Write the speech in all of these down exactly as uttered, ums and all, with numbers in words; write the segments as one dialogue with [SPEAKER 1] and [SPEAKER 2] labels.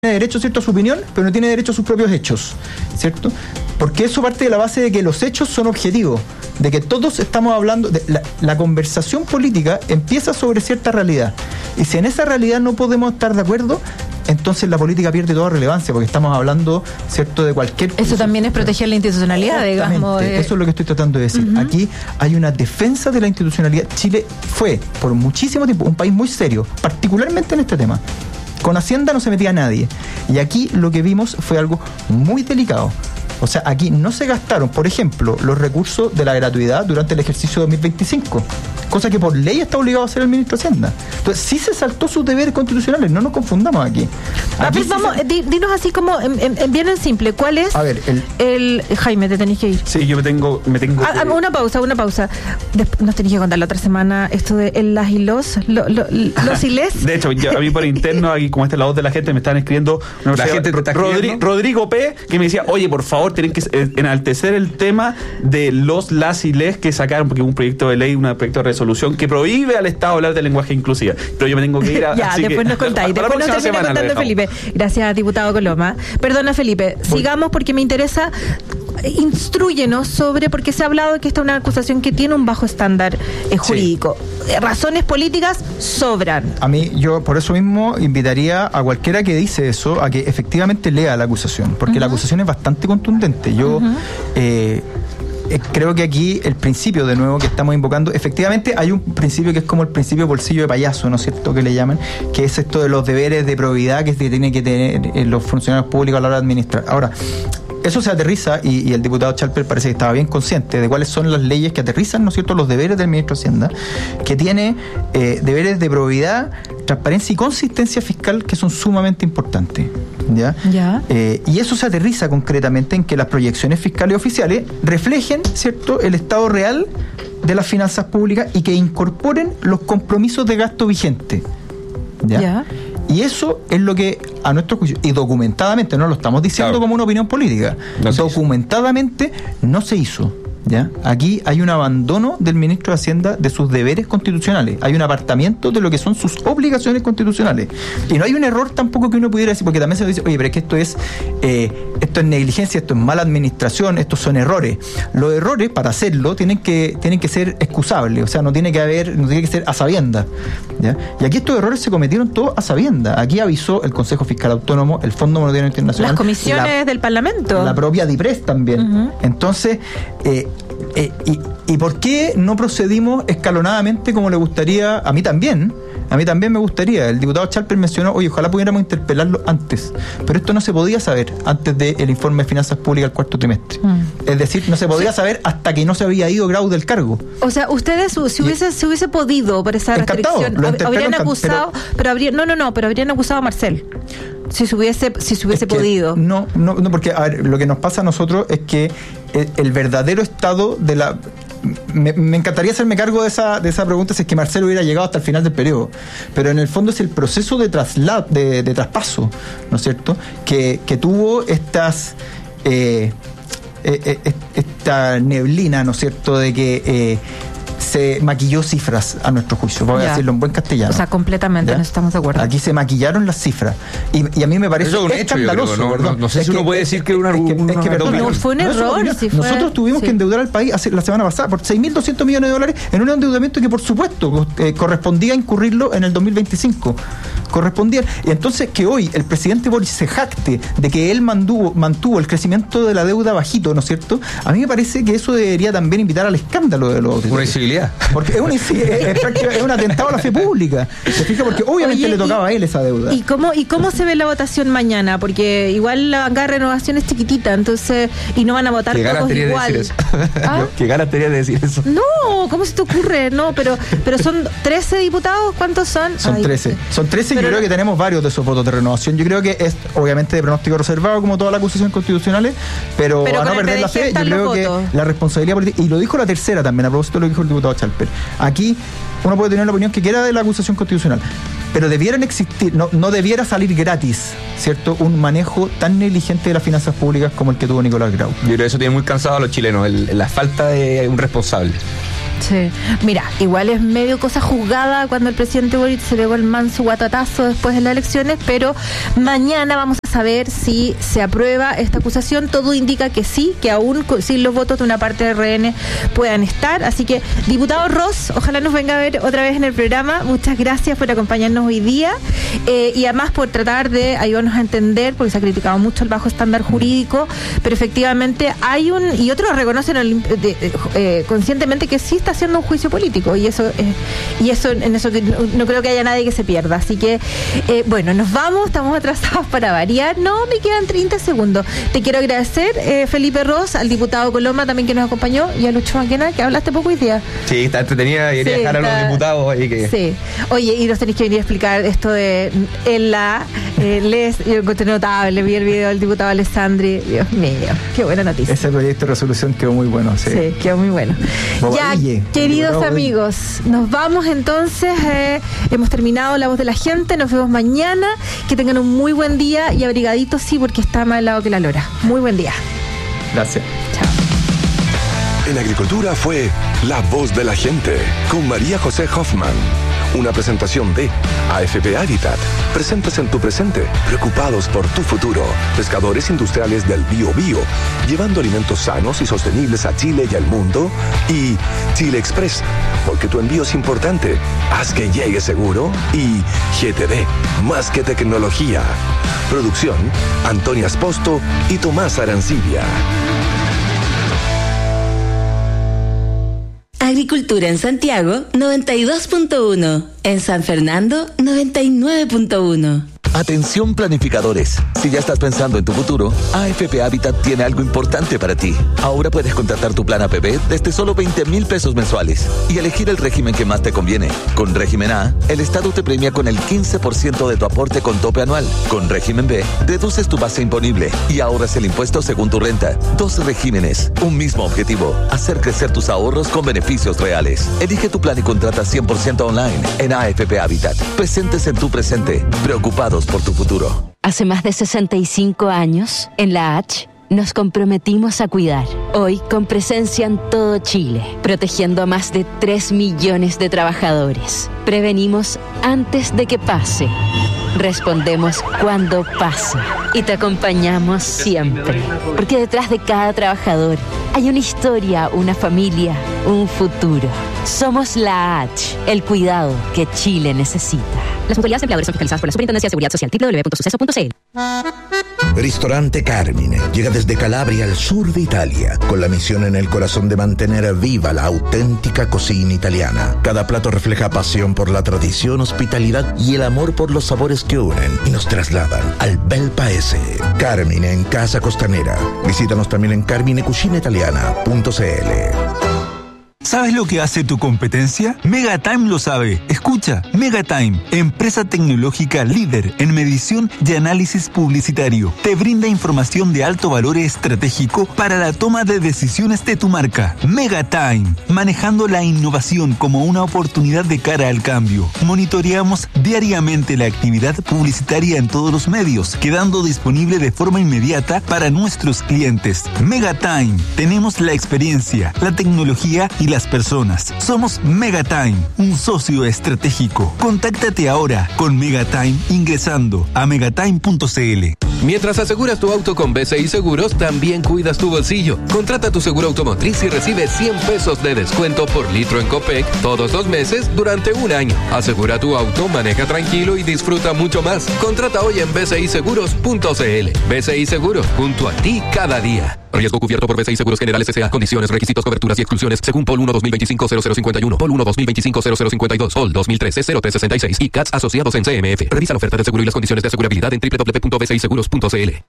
[SPEAKER 1] tiene derecho, ¿cierto?, a su opinión, pero no tiene derecho a sus propios hechos, ¿cierto? Porque eso parte de la base de que los hechos son objetivos, de que todos estamos hablando, de la, la conversación política empieza sobre cierta realidad, y si en esa realidad no podemos estar de acuerdo, entonces la política pierde toda relevancia, porque estamos hablando, ¿cierto?, de cualquier cosa.
[SPEAKER 2] Eso también es proteger la institucionalidad, digamos.
[SPEAKER 1] De... Eso es lo que estoy tratando de decir. Uh-huh. Aquí hay una defensa de la institucionalidad. Chile fue, por muchísimo tiempo, un país muy serio, particularmente en este tema. Con Hacienda no se metía nadie. Y aquí lo que vimos fue algo muy delicado. O sea, aquí no se gastaron, por ejemplo, los recursos de la gratuidad durante el ejercicio dos mil veinticinco, cosa que por ley está obligado a hacer el ministro de Hacienda. Entonces, sí se saltó sus deberes constitucionales, no nos confundamos aquí.
[SPEAKER 2] aquí ver,
[SPEAKER 1] sí
[SPEAKER 2] vamos,
[SPEAKER 1] se...
[SPEAKER 2] di, dinos así como, en, en, bien en simple, ¿cuál es
[SPEAKER 1] a ver, el...
[SPEAKER 2] el... Jaime, te tenés que ir.
[SPEAKER 3] Sí, yo me tengo... Me tengo
[SPEAKER 2] ah,
[SPEAKER 3] que...
[SPEAKER 2] Una pausa, una pausa. Después nos tenés que contar la otra semana esto de el, las y los, lo, lo, los y les.
[SPEAKER 3] De hecho, yo, a mí por interno, aquí como esta es la voz de la gente, me están escribiendo una
[SPEAKER 4] la gente te está
[SPEAKER 3] Rodri, Rodrigo P, que me decía, oye, por favor, tienen que eh, enaltecer el tema de los, las y les que sacaron, porque es un proyecto de ley, un proyecto de resolución que prohíbe al Estado hablar de lenguaje inclusive. Pero yo me tengo que ir a...
[SPEAKER 2] Ya,
[SPEAKER 3] así
[SPEAKER 2] después
[SPEAKER 3] que,
[SPEAKER 2] nos contáis. Después nos termina
[SPEAKER 3] semana,
[SPEAKER 2] contando Felipe. Gracias, diputado Coloma. Perdona, Felipe. Voy. Sigamos porque me interesa... Instrúyenos sobre, porque se ha hablado de que esta es una acusación que tiene un bajo estándar eh, jurídico. Sí. Razones políticas sobran.
[SPEAKER 1] A mí, yo por eso mismo invitaría a cualquiera que dice eso a que efectivamente lea la acusación, porque uh-huh. la acusación es bastante contundente. Yo uh-huh. eh, eh, creo que aquí el principio, de nuevo, que estamos invocando, efectivamente hay un principio que es como el principio bolsillo de payaso, ¿no es cierto?, que le llaman, que es esto de los deberes de probidad que tienen que tener eh, los funcionarios públicos a la hora de administrar. Ahora, eso se aterriza, y, y el diputado Chalper parece que estaba bien consciente de cuáles son las leyes que aterrizan, ¿no es cierto?, los deberes del ministro de Hacienda, que tiene eh, deberes de probidad, transparencia y consistencia fiscal que son sumamente importantes. ¿Ya?
[SPEAKER 2] Ya.
[SPEAKER 1] Eh, y eso se aterriza concretamente en que las proyecciones fiscales oficiales reflejen, ¿cierto?, el estado real de las finanzas públicas y que incorporen los compromisos de gasto vigentes. ¿Ya?
[SPEAKER 2] Ya.
[SPEAKER 1] Y eso es lo que, a nuestro juicio, y documentadamente, no lo estamos diciendo claro. como una opinión política, no documentadamente no se hizo. ¿Ya? Aquí hay un abandono del ministro de Hacienda de sus deberes constitucionales, hay un apartamiento de lo que son sus obligaciones constitucionales, y no hay un error tampoco que uno pudiera decir, porque también se dice, oye, pero es que esto es eh, esto es negligencia, esto es mala administración, estos son errores. Los errores, para hacerlo, tienen que tienen que ser excusables, o sea, no tiene que haber, no tiene que ser a sabiendas, ¿ya? Y aquí estos errores se cometieron todos a sabiendas. Aquí avisó el Consejo Fiscal Autónomo, el Fondo Monetario Internacional,
[SPEAKER 2] las comisiones la, del Parlamento,
[SPEAKER 1] la propia DIPRES también. Uh-huh. Entonces, eh, Eh, y, ¿y por qué no procedimos escalonadamente como le gustaría? A mí también, a mí también me gustaría. El diputado Chalper mencionó, oye, ojalá pudiéramos interpelarlo antes, pero esto no se podía saber antes del informe de finanzas públicas del cuarto trimestre. Mm. Es decir, no se podía saber hasta que no se había ido Grau del cargo.
[SPEAKER 2] O sea, ustedes, si hubiese, si hubiese podido por esa
[SPEAKER 1] encantado,
[SPEAKER 2] restricción, habrían acusado, pero, pero habrían, no, no, no, pero habrían acusado a Marcel. Si se hubiese, si se hubiese es podido.
[SPEAKER 1] No, no, no, porque a ver, lo que nos pasa a nosotros es que el, el verdadero estado de la... Me, me encantaría hacerme cargo de esa, de esa pregunta si es que Marcelo hubiera llegado hasta el final del periodo, pero en el fondo es el proceso de traslado, de, de traspaso, ¿no es cierto?, que, que tuvo estas... Eh, eh, eh, esta neblina, ¿no es cierto?, de que... Eh, se maquilló cifras a nuestro juicio, voy a decirlo en buen castellano.
[SPEAKER 2] O sea, completamente, no estamos de acuerdo.
[SPEAKER 1] Aquí se maquillaron las cifras. Y, y a mí me parece
[SPEAKER 4] eso es un
[SPEAKER 1] escandaloso.
[SPEAKER 4] Hecho, yo creo, no, no, no sé es si que, uno puede decir que, una, es que, una, es que perdón,
[SPEAKER 2] no, fue un error.
[SPEAKER 1] No,
[SPEAKER 2] si fue,
[SPEAKER 1] nosotros tuvimos
[SPEAKER 2] sí.
[SPEAKER 1] que endeudar al país hace, la semana pasada por seis mil doscientos millones de dólares en un endeudamiento que, por supuesto, eh, correspondía a incurrirlo en el dos mil veinticinco. Correspondía. Y entonces, que hoy el presidente Boric se jacte de que él mantuvo, mantuvo el crecimiento de la deuda bajito, ¿no es cierto? A mí me parece que eso debería también invitar al escándalo de los auditores.
[SPEAKER 4] Una incivilidad.
[SPEAKER 1] Porque es una Es, es un atentado a la fe pública. ¿Se fija? Porque obviamente Oye, le tocaba y, a él esa deuda.
[SPEAKER 2] ¿Y cómo, ¿Y cómo se ve la votación mañana? Porque igual la bancada de renovación es chiquitita, entonces, y no van a votar todos igual.
[SPEAKER 4] De ¿Ah? ¿Qué ganas tenía de decir eso?
[SPEAKER 2] No, ¿cómo se te ocurre? No, pero, pero son trece diputados, ¿cuántos son?
[SPEAKER 1] Son Ay, trece. Son trece y yo creo que tenemos varios de esos votos de renovación. Yo creo que es obviamente de pronóstico reservado, como todas las acusaciones constitucionales, pero, pero a no perder la fe, yo creo que votos. La responsabilidad política, y lo dijo la tercera también, a propósito de lo que dijo el diputado Chalper. Aquí uno puede tener la opinión que quiera de la acusación constitucional, pero debieran existir, no, no debiera salir gratis, ¿cierto?, un manejo tan negligente de las finanzas públicas como el que tuvo Nicolás Grau.
[SPEAKER 4] Yo creo que eso tiene muy cansado a los chilenos, el, la falta de un responsable.
[SPEAKER 2] Sí. Mira, igual es medio cosa juzgada cuando el presidente Boric se pegó el manso guatatazo después de las elecciones, pero mañana vamos a saber si se aprueba esta acusación. Todo indica que sí, que aún sin los votos de una parte del R N puedan estar. Así que, diputado Ross, ojalá nos venga a ver otra vez en el programa. Muchas gracias por acompañarnos hoy día eh, y además por tratar de ayudarnos a entender, porque se ha criticado mucho el bajo estándar jurídico, pero efectivamente hay un, y otros reconocen el, de, de, eh, conscientemente que sí está haciendo un juicio político, y eso eh, y eso en eso que no, no creo que haya nadie que se pierda. Así que eh, bueno, nos vamos, estamos atrasados para variar. No, me quedan treinta segundos. Te quiero agradecer, eh, Felipe Ross, al diputado Coloma también que nos acompañó, y a Lucho Maquena, que hablaste poco hoy día.
[SPEAKER 4] Sí, está entretenida, y quería
[SPEAKER 2] Sí,
[SPEAKER 4] dejar
[SPEAKER 2] está-
[SPEAKER 4] a los diputados ahí que...
[SPEAKER 2] Sí. Oye, y nos tenéis que venir a explicar esto de en la eh, les, yo encontré notable, vi el video del diputado Alessandri. Dios mío, qué buena noticia.
[SPEAKER 1] Ese proyecto de resolución quedó muy bueno, sí.
[SPEAKER 2] Sí, quedó muy bueno.
[SPEAKER 1] Bobadille,
[SPEAKER 2] Ya, queridos
[SPEAKER 1] diputado
[SPEAKER 2] amigos, nos vamos entonces. Eh, hemos terminado La Voz de la Gente. Nos vemos mañana. Que tengan un muy buen día y abrigaditos, sí, porque está más helado que la lora. Muy buen día.
[SPEAKER 1] Gracias.
[SPEAKER 2] Chao.
[SPEAKER 5] En Agricultura fue La Voz de la Gente con María José Hoffman. Una presentación de A F P Habitat. Presentes en tu presente, preocupados por tu futuro. Pescadores industriales del Bío Bío, llevando alimentos sanos y sostenibles a Chile y al mundo. Y Chile Express, porque tu envío es importante. Haz que llegue seguro. Y G T D, más que tecnología. Producción, Antonia Esposto y Tomás Arancibia.
[SPEAKER 6] Agricultura en Santiago, noventa y dos punto uno. En San Fernando, noventa y nueve punto uno.
[SPEAKER 7] Atención planificadores, si ya estás pensando en tu futuro, A F P Habitat tiene algo importante para ti. Ahora puedes contratar tu plan A P B desde solo veinte mil pesos mensuales y elegir el régimen que más te conviene. Con régimen A, el Estado te premia con el quince por ciento de tu aporte con tope anual. Con régimen B, deduces tu base imponible y ahorras el impuesto según tu renta. Dos regímenes, un mismo objetivo, hacer crecer tus ahorros con beneficios reales. Elige tu plan y contrata cien por ciento online en A F P Habitat. Presentes en tu presente, preocupados por tu futuro.
[SPEAKER 8] Hace más de sesenta y cinco años, en la H, nos comprometimos a cuidar. Hoy, con presencia en todo Chile, protegiendo a más de tres millones de trabajadores. Prevenimos antes de que pase. Respondemos cuando pasa. Y te acompañamos siempre. Porque detrás de cada trabajador hay una historia, una familia, un futuro. Somos la H, el cuidado que Chile necesita. Las mutualidades empleadores son fiscalizadas por la Superintendencia de Seguridad Social. doble u doble u doble u punto suceso punto c l.
[SPEAKER 9] Ristorante Carmine llega desde Calabria al sur de Italia, con la misión en el corazón de mantener viva la auténtica cocina italiana. Cada plato refleja pasión por la tradición, hospitalidad y el amor por los sabores que unen y nos trasladan al bel paese. Carmine en Casa Costanera. Visítanos también en carmine cucina italiana punto c l.
[SPEAKER 10] ¿Sabes lo que hace tu competencia? Megatime lo sabe. Escucha, Megatime, empresa tecnológica líder en medición y análisis publicitario. Te brinda información de alto valor estratégico para la toma de decisiones de tu marca. Megatime, manejando la innovación como una oportunidad de cara al cambio. Monitoreamos diariamente la actividad publicitaria en todos los medios, quedando disponible de forma inmediata para nuestros clientes. Megatime, tenemos la experiencia, la tecnología y las personas. Somos Megatime, un socio estratégico. Contáctate ahora con Megatime ingresando a megatime punto c l.
[SPEAKER 11] Mientras aseguras tu auto con B C I Seguros, también cuidas tu bolsillo. Contrata tu seguro automotriz y recibe cien pesos de descuento por litro en Copec todos los meses durante un año. Asegura tu auto, maneja tranquilo y disfruta mucho más. Contrata hoy en b c i seguros punto c l. B C I Seguros, junto a ti cada día. Riesgo cubierto por B C I Seguros Generales S A. Condiciones, requisitos, coberturas y exclusiones según P O L uno dos mil veinticinco cero cero cincuenta y uno, P O L uno dos mil veinticinco cero cero cincuenta y dos, P O L dos mil trece cero tres sesenta y seis y C A T S asociados en C M F. Revisa la oferta de seguro y las condiciones de asegurabilidad en doble u doble u doble u punto b c i seguros punto c l.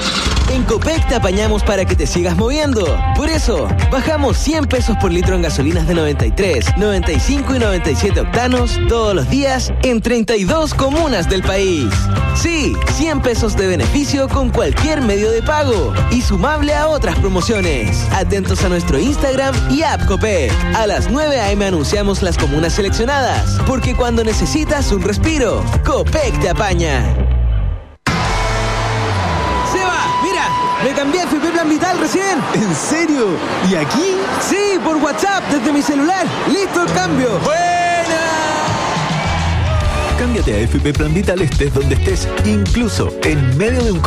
[SPEAKER 12] En Copec te apañamos para que te sigas moviendo. Por eso, bajamos cien pesos por litro en gasolinas de noventa y tres, noventa y cinco y noventa y siete octanos todos los días en treinta y dos comunas del país. Sí, cien pesos de beneficio con cualquier medio de pago y sumable a otras promociones. Atentos a nuestro Instagram y app Copec. A las nueve a eme anunciamos las comunas seleccionadas, porque cuando necesitas un respiro, Copec te apaña. ¡Seba, mira! Me cambié a F P Plan Vital recién.
[SPEAKER 10] ¿En serio? ¿Y aquí?
[SPEAKER 12] Sí, por WhatsApp, desde mi celular. ¡Listo el cambio!
[SPEAKER 10] ¡Buena! Cámbiate a F P Plan Vital estés donde estés, incluso en medio de un